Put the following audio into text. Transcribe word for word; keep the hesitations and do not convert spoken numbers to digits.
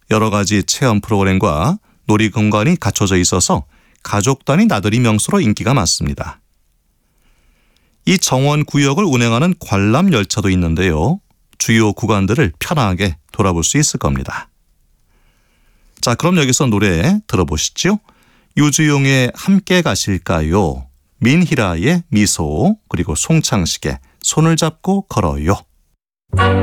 여러 가지 체험 프로그램과 놀이공간이 갖춰져 있어서 가족 단위 나들이 명소로 인기가 많습니다. 이 정원 구역을 운행하는 관람 열차도 있는데요. 주요 구간들을 편하게 돌아볼 수 있을 겁니다. 자, 그럼 여기서 노래 들어보시죠. 유주용의 함께 가실까요? 민희라의 미소, 그리고 송창식의 손을 잡고 걸어요.